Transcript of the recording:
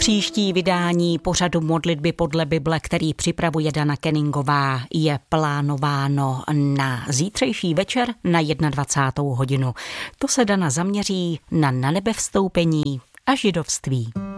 Příští vydání pořadu Modlitby podle Bible, který připravuje Dana Kenningová, je plánováno na zítřejší večer na 21. hodinu. To se Dana zaměří na nanebevstoupení a židovství.